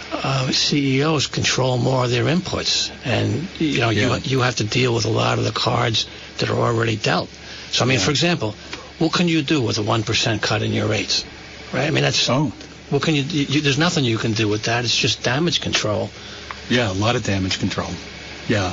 CEOs control more of their inputs, and you have to deal with a lot of the cards that are already dealt. So I mean, for example, what can you do with a 1% cut in your rates, right? I mean, that's what can you there's nothing you can do with that. It's just damage control. Yeah, a lot of damage control. Yeah.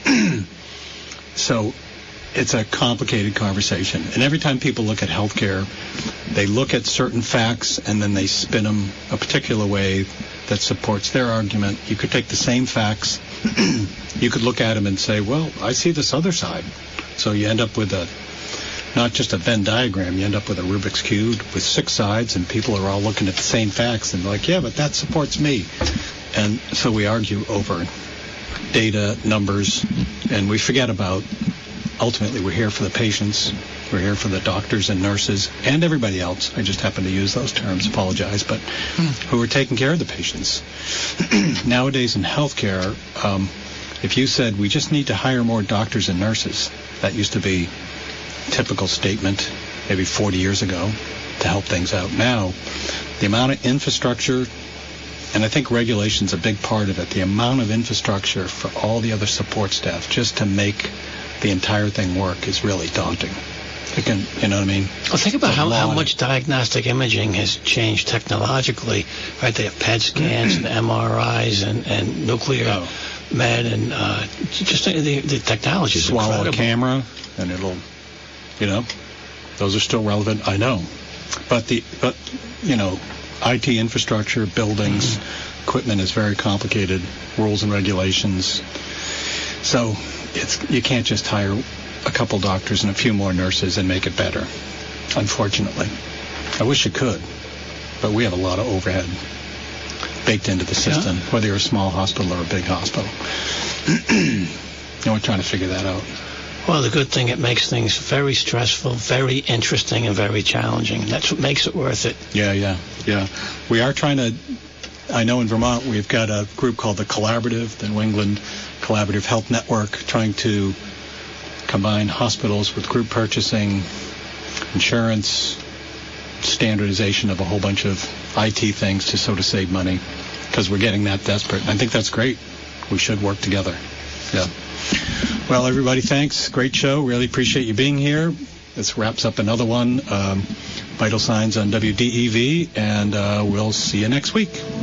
So it's a complicated conversation, and every time people look at healthcare, they look at certain facts and then they spin them a particular way that supports their argument. You could take the same facts, you could look at them and say, well, I see this other side. So you end up with not just a Venn diagram, you end up with a Rubik's Cube with 6 sides, and people are all looking at the same facts and like, yeah, but that supports me. And so we argue over data, numbers, and we forget about, ultimately, we're here for the patients, we're here for the doctors and nurses, and everybody else. I just happen to use those terms, apologize, but who are taking care of the patients. Nowadays in healthcare, if you said we just need to hire more doctors and nurses, that used to be a typical statement maybe 40 years ago to help things out. Now, the amount of infrastructure, and I think regulation's a big part of it, the amount of infrastructure for all the other support staff just to make the entire thing work is really daunting. Again, you know what I mean? Well, think about how much diagnostic imaging has changed technologically, right? They have PET scans and MRIs and nuclear med, and just the technology is incredible. Swallow a camera and it'll, those are still relevant, I know. But IT infrastructure, buildings, equipment is very complicated, rules and regulations. So you can't just hire a couple doctors and a few more nurses and make it better, unfortunately. I wish you could, but we have a lot of overhead baked into the system, whether you're a small hospital or a big hospital. And we're trying to figure that out. Well, the good thing, it makes things very stressful, very interesting, and very challenging. That's what makes it worth it. Yeah. We are trying to, I know in Vermont we've got a group called the Collaborative, the New England Collaborative Health Network, trying to combine hospitals with group purchasing, insurance, standardization of a whole bunch of IT things to sort of save money, because we're getting that desperate. And I think that's great. We should work together. Yeah. Well, everybody, thanks. Great show. Really appreciate you being here. This wraps up another one, Vital Signs on WDEV, and we'll see you next week.